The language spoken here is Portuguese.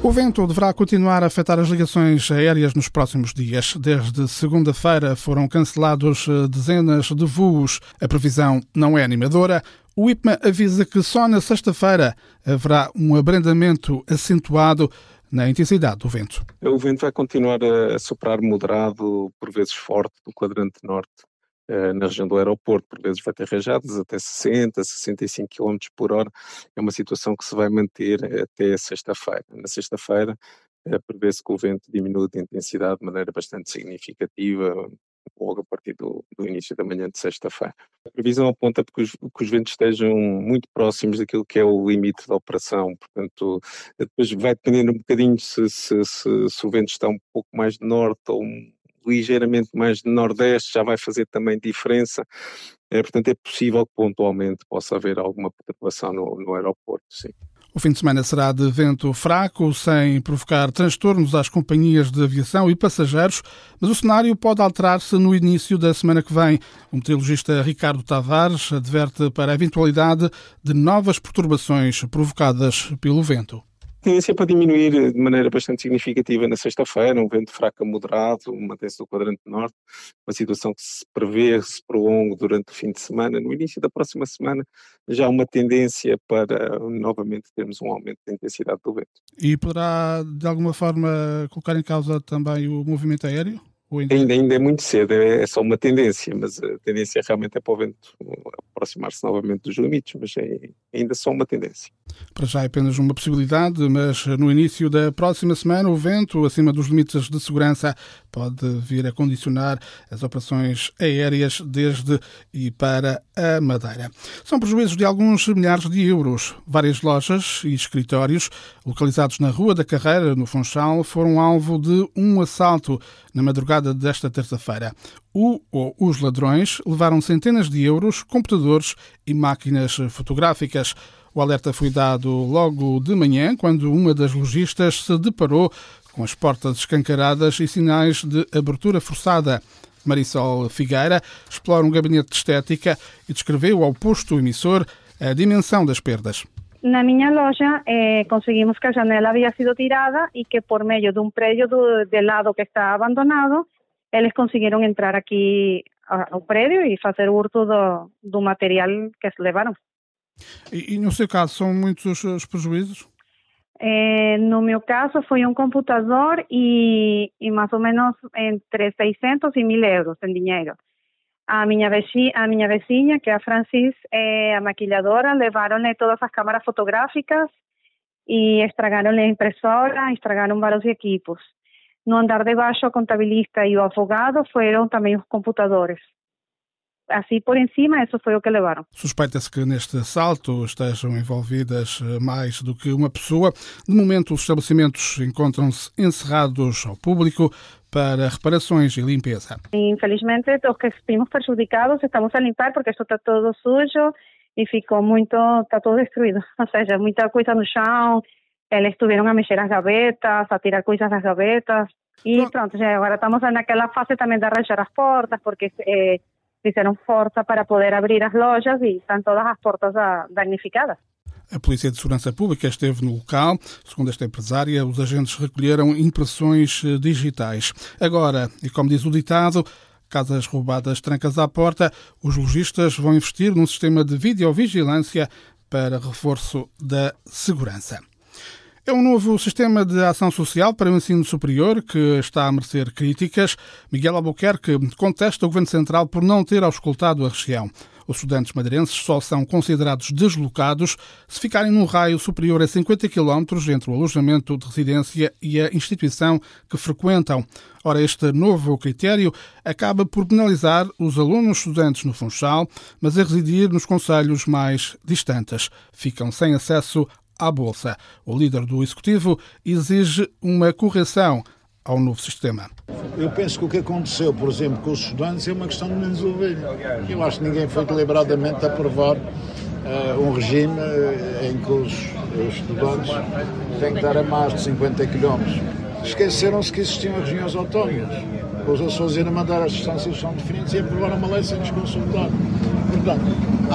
O vento deverá continuar a afetar as ligações aéreas nos próximos dias. Desde segunda-feira foram cancelados dezenas de voos. A previsão não é animadora. O IPMA avisa que só na sexta-feira haverá um abrandamento acentuado na intensidade do vento. O vento vai continuar a soprar moderado, por vezes forte, do quadrante norte, na região do aeroporto. Por vezes vai ter rajadas até 60, 65 km por hora. É uma situação que se vai manter até sexta-feira. Na sexta-feira, prevê-se que o vento diminua de intensidade de maneira bastante significativa, logo a partir do início da manhã de sexta-feira. A previsão aponta que os ventos estejam muito próximos daquilo que é o limite da operação, portanto, depois vai dependendo um bocadinho se o vento está um pouco mais de norte ou ligeiramente mais de nordeste, já vai fazer também diferença. Portanto, é possível que pontualmente possa haver alguma perturbação no aeroporto, sim. O fim de semana será de vento fraco, sem provocar transtornos às companhias de aviação e passageiros, mas o cenário pode alterar-se no início da semana que vem. O meteorologista Ricardo Tavares adverte para a eventualidade de novas perturbações provocadas pelo vento. A tendência para diminuir de maneira bastante significativa na sexta-feira, um vento fraco a moderado, mantém-se no quadrante norte, uma situação que se prevê, se prolonga durante o fim de semana. No início da próxima semana já há uma tendência para novamente termos um aumento da intensidade do vento. E poderá, de alguma forma, colocar em causa também o movimento aéreo? Ainda é muito cedo, é só uma tendência, mas a tendência realmente é para o vento aproximar-se novamente dos limites, mas é ainda só uma tendência. Para já é apenas uma possibilidade, mas no início da próxima semana o vento, acima dos limites de segurança, pode vir a condicionar as operações aéreas desde e para a Madeira. São prejuízos de alguns milhares de euros. Várias lojas e escritórios localizados na Rua da Carreira, no Funchal, foram alvo de um assalto na madrugada desta terça-feira. Os ladrões levaram centenas de euros, computadores e máquinas fotográficas. O alerta foi dado logo de manhã, quando uma das lojistas se deparou com as portas escancaradas e sinais de abertura forçada. Marisol Figueira explora um gabinete de estética e descreveu ao posto emissor a dimensão das perdas. Na minha loja conseguimos que a janela havia sido tirada e que por meio de um prédio de lado que está abandonado, eles conseguiram entrar aqui ao prédio e fazer o hurto do material que se levaram. E no seu caso, são muitos os prejuízos? No meu caso, foi um computador e mais ou menos entre 600 e 1.000 euros em dinheiro. A minha vizinha, que é a Francis, a maquilladora, levaram-lhe todas as câmaras fotográficas e estragaram-lhe a impressora, estragaram vários equipos. No andar de baixo, a contabilista e o advogado foram também os computadores. Assim por em cima, isso foi o que levaram. Suspeita-se que neste assalto estejam envolvidas mais do que uma pessoa. De momento, os estabelecimentos encontram-se encerrados ao público para reparações e limpeza. Infelizmente, os que vimos prejudicados estamos a limpar porque isto está todo sujo e está todo destruído. Ou seja, muita coisa no chão, eles estiveram a mexer as gavetas, a tirar coisas das gavetas. E pronto, já agora estamos naquela fase também de arranjar as portas, porque fizeram força para poder abrir as lojas e estão todas as portas danificadas. A Polícia de Segurança Pública esteve no local. Segundo esta empresária, os agentes recolheram impressões digitais. Agora, e como diz o ditado, casas roubadas, trancas à porta, os lojistas vão investir num sistema de videovigilância para reforço da segurança. É um novo sistema de ação social para o ensino superior que está a merecer críticas. Miguel Albuquerque contesta o Governo Central por não ter auscultado a região. Os estudantes madeirenses só são considerados deslocados se ficarem num raio superior a 50 km entre o alojamento de residência e a instituição que frequentam. Ora, este novo critério acaba por penalizar os alunos estudantes no Funchal, mas a residir nos concelhos mais distantes. Ficam sem acesso à Bolsa. O líder do Executivo exige uma correção ao novo sistema. Eu penso que o que aconteceu, por exemplo, com os estudantes é uma questão de menos ouvir. Eu acho que ninguém foi deliberadamente aprovar um regime em que os estudantes têm que dar a mais de 50 km. Esqueceram-se que existiam as regiões autónomas. Os Açores e a Madeira, as distâncias são definidas e aprovaram uma lei sem nos consultar. Portanto,